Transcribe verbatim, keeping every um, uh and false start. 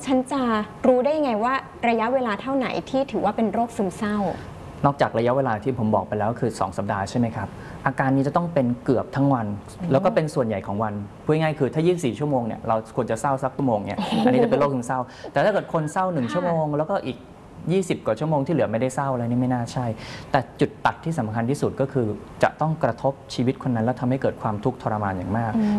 ฉันจะรู้ได้ยังไงว่าระยะเวลาเท่าไหนที่ถือว่าเป็นโรคซึมเศร้านอกจากระยะเวลาที่ผมบอกไปแล้วคือสองสัปดาห์ใช่ไหมครับอาการนี้จะต้องเป็นเกือบทั้งวันแล้วก็เป็นส่วนใหญ่ของวันพูดง่ายๆคือถ้ายี่สิบสี่ชั่วโมงเนี่ยเราควรจะเศร้าสักชั่วโมงเนี่ยอันนี้จะเป็นโรคซึมเศร้าแต่ถ้าเกิดคนเศร้าหนึ่งชั่วโมงแล้วก็อีกยี่สิบกว่าชั่วโมงที่เหลือไม่ได้เศร้าอะไรนี่ไม่น่าใช่แต่จุดตัดที่สำคัญที่สุดก็คือจะต้องกระทบชีวิตคนนั้นแล้วทำให้เกิดความทุกข์ทรมานอย่างมาก